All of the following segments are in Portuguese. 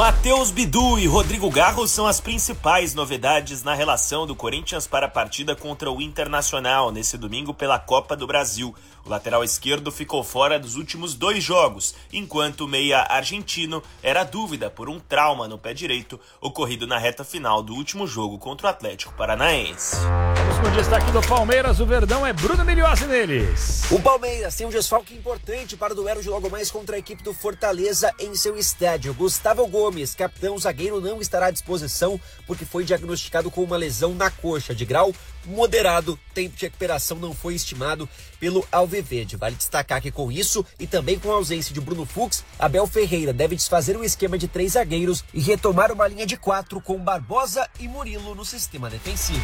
Matheus Bidu e Rodrigo Garros são as principais novidades na relação do Corinthians para a partida contra o Internacional nesse domingo pela Copa do Brasil. O lateral esquerdo ficou fora dos últimos 2 jogos, enquanto o meia argentino era dúvida por um trauma no pé direito ocorrido na reta final do último jogo contra o Atlético Paranaense. O último destaque do Palmeiras, o Verdão é Bruno Milhozzi neles. O Palmeiras tem um desfalque importante para o duelo de logo mais contra a equipe do Fortaleza em seu estádio. Gustavo Gomes, capitão zagueiro, não estará à disposição porque foi diagnosticado com uma lesão na coxa de grau moderado. Tempo de recuperação não foi estimado pelo Alviverde. Vale destacar que com isso e também com a ausência de Bruno Fux, Abel Ferreira deve desfazer o esquema de 3 zagueiros e retomar uma linha de 4 com Barbosa e Murilo no sistema defensivo.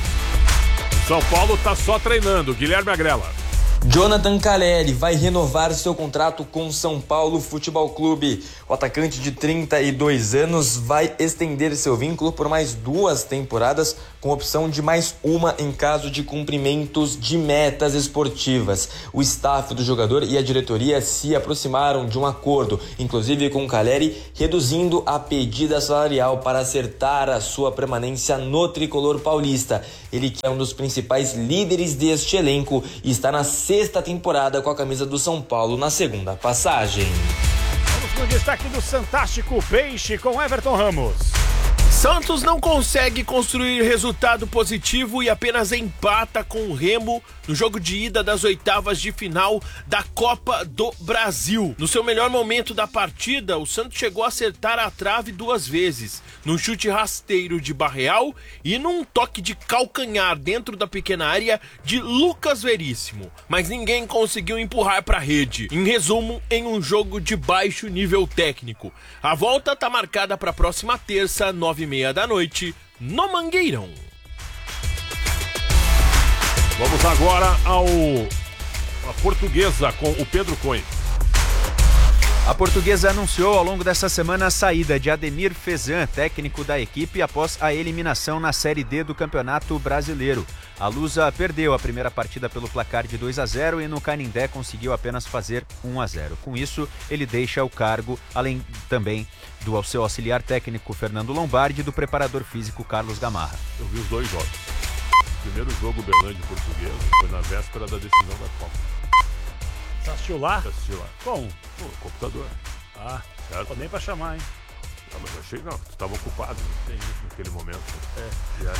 São Paulo tá só treinando. Guilherme Agrela. Jonathan Calleri vai renovar seu contrato com o São Paulo Futebol Clube. O atacante de 32 anos vai estender seu vínculo por mais 2 temporadas, com opção de mais uma em caso de cumprimentos de metas esportivas. O staff do jogador e a diretoria se aproximaram de um acordo, inclusive com Calleri reduzindo a pedida salarial para acertar a sua permanência no tricolor paulista. Ele que é um dos principais líderes deste elenco e está na 6ª temporada com a camisa do São Paulo na 2ª passagem. Vamos com o destaque do Fantástico Peixe com Everton Ramos. Santos não consegue construir resultado positivo e apenas empata com o Remo no jogo de ida das 8ª de final da Copa do Brasil. No seu melhor momento da partida, o Santos chegou a acertar a trave 2 vezes, num chute rasteiro de Barreal e num toque de calcanhar dentro da pequena área de Lucas Veríssimo, mas ninguém conseguiu empurrar para a rede. Em resumo, em um jogo de baixo nível técnico. A volta está marcada para a próxima terça, 9h30 da noite, no Mangueirão. Vamos agora a Portuguesa com o Pedro Cunha. A Portuguesa anunciou ao longo dessa semana a saída de Ademir Fezan, técnico da equipe, após a eliminação na Série D do Campeonato Brasileiro. A Lusa perdeu a primeira partida pelo placar de 2-0 e no Canindé conseguiu apenas fazer 1-0. Com isso, ele deixa o cargo, além também do seu auxiliar técnico Fernando Lombardi e do preparador físico Carlos Gamarra. Eu vi os 2 jogos. O primeiro jogo, Berlândia e Portuguesa, foi na véspera da decisão da Copa. Você assistiu lá? Assisti lá. Como? No computador. Ah, certo? nem pra chamar, hein? Não, mas eu achei não, tu estava ocupado naquele momento. É.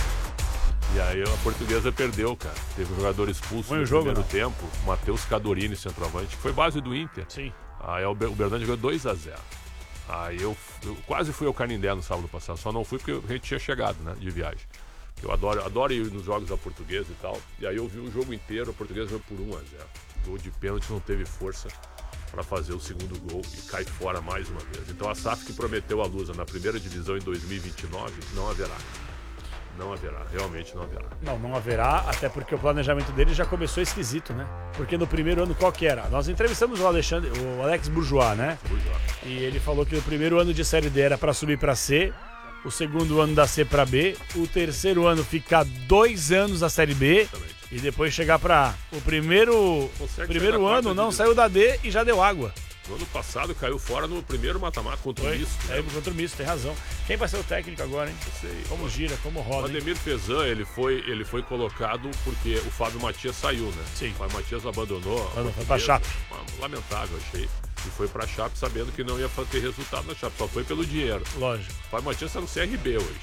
E aí a Portuguesa perdeu, cara. Teve um jogador expulso no primeiro tempo, Matheus Cadorini, centroavante, que foi base do Inter. Sim. Aí o Berlândia ganhou 2-0. Aí eu quase fui ao Canindé no sábado passado, só não fui porque a gente tinha chegado, né, de viagem. Eu adoro ir nos jogos da Portuguesa e tal. E aí eu vi o jogo inteiro, a Portuguesa ganhou por 1-0. Gol de pênalti, não teve força para fazer o segundo gol e cai fora mais uma vez. Então a SAF que prometeu a Lusa na primeira divisão em 2029, não haverá. Não haverá, realmente não haverá. Não haverá, até porque o planejamento dele já começou esquisito, né? Porque no primeiro ano, qual que era? Nós entrevistamos o Alex Bourgeois, né? Bourgeois. E ele falou que o primeiro ano de Série D era para subir para C, o segundo ano da C para B, o terceiro ano ficar 2 anos da Série B. Exatamente. E depois chegar para A. O primeiro ano não saiu da D e já deu água. No ano passado caiu fora no primeiro mata-mata contra o Misto. Contra o Misto, tem razão. Quem vai ser o técnico agora, hein? Como gira, como roda. O Ademir Fezan, ele foi colocado porque o Fábio Matias saiu, né? Sim. O Fábio Matias abandonou. Foi pra Chape. Lamentável, achei. E foi pra Chape sabendo que não ia ter resultado na Chape, só foi pelo dinheiro. Lógico. O Fábio Matias está no CRB hoje.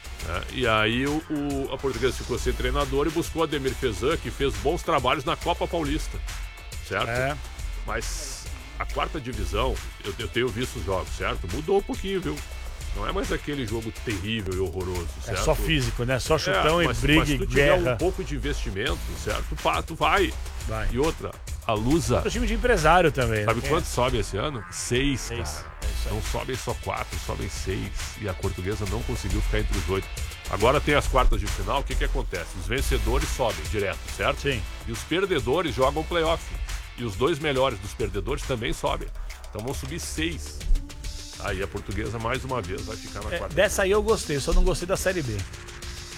E aí a Portuguesa ficou sem treinador e buscou o Ademir Fezan, que fez bons trabalhos na Copa Paulista, certo? Mas a 4ª divisão, eu tenho visto os jogos, certo? Mudou um pouquinho, viu? Não é mais aquele jogo terrível e horroroso, certo? É só físico, né? Só chutão e briga mas se e tu guerra. tiver um pouco de investimento, certo? Tu vai. E outra, a Lusa... É time de empresário também. Sabe quanto sobe esse ano? 6, cara. É não sobem só 4, sobem 6. E a Portuguesa não conseguiu ficar entre os 8. Agora tem as quartas de final, o que acontece? Os vencedores sobem direto, certo? Sim. E os perdedores jogam playoff. E os 2 melhores dos perdedores também sobem. Então vão subir 6. Aí a Portuguesa mais uma vez vai ficar na quarta. Dessa aí eu gostei, só não gostei da Série B.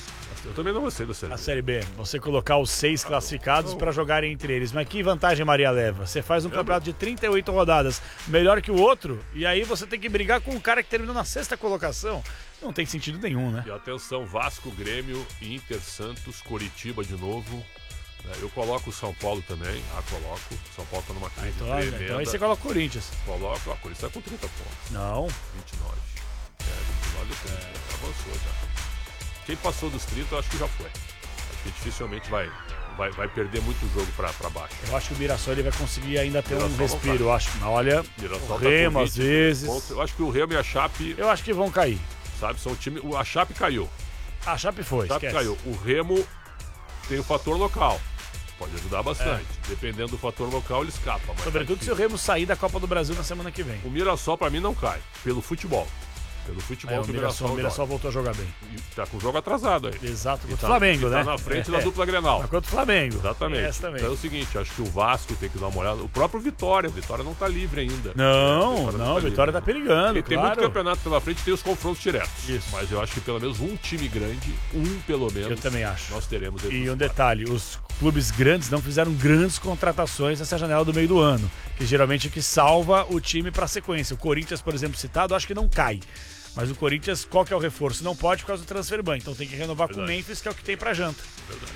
Eu também não gostei da Série A B. Série B, você colocar os 6 classificados para jogarem entre eles. Mas que vantagem Maria leva? Você faz um campeonato de 38 rodadas, melhor que o outro, e aí você tem que brigar com um cara que terminou na 6ª colocação. Não tem sentido nenhum, né? E atenção, Vasco, Grêmio, Inter, Santos, Coritiba de novo. Eu coloco o São Paulo também. Coloco. São Paulo tá numa crise tremenda. Então aí você coloca o Corinthians. Coloco. O Corinthians tá com 30 pontos. Não. 29. 29 e 30. Avançou já. Quem passou dos 30, eu acho que já foi. Acho que dificilmente vai perder muito jogo pra baixo. Eu acho que o Mirassol ele vai conseguir ainda ter um Mirassol respiro. Eu acho. Olha, Mirassol o Remo tá às vezes. pontos. Eu acho que o Remo e a Chape, Eu acho que vão cair. sabe, são o time. A Chape caiu. A Chape foi, A Chape esquece. caiu. O Remo tem o fator local. Pode ajudar bastante. Dependendo do fator local, ele escapa. Mas Sobretudo se o Remo sair da Copa do Brasil na semana que vem. O Mirassol, pra mim, não cai. Pelo futebol. Pelo futebol que O Mirassol voltou a jogar bem. E tá com o jogo atrasado aí. Exato, contra o Tá- Flamengo, né? Tá na frente da dupla Grenal. Mas contra o Flamengo. Exatamente. Essa também. Então é o seguinte, acho que o Vasco tem que dar uma olhada. O próprio Vitória não tá livre ainda. Não, a Vitória tá perigando, E tem muito claro. campeonato pela frente, tem os confrontos diretos. Isso. Mas eu acho que pelo menos um time grande, pelo menos, Eu também acho. nós teremos. entre E os um quatro. detalhe, os clubes grandes não fizeram grandes contratações nessa janela do meio do ano, que geralmente é que salva o time para a sequência. O Corinthians, por exemplo, citado, acho que não cai. Mas o Corinthians, qual que é o reforço? Não pode por causa do transfer ban. Então tem que renovar com o Memphis, que é o que tem pra janta.